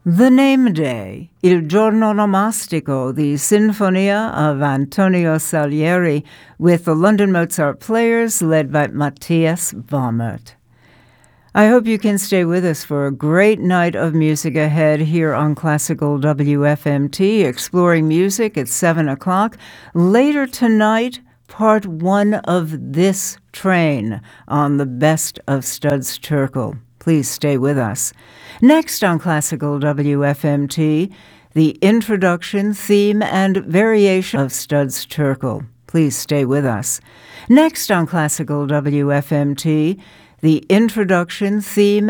The Name Day, Il Giorno Nomastico, the Sinfonia of Antonio Salieri, with the London Mozart Players led by Matthias Baumert. I hope you can stay with us for a great night of music ahead here on Classical WFMT, exploring music at 7 o'clock. Later tonight, part one of This Train on the best of Studs Terkel. Please stay with us. Next on Classical WFMT, the introduction, theme, and variation of Studs Terkel. Please stay with us. Next on Classical WFMT, the introduction, theme,